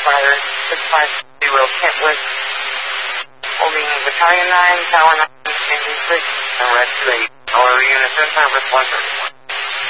Fighter 650 Kentwood, holding Battalion 9, Tower 9, Engine 6, and Red 28. All units in service 131.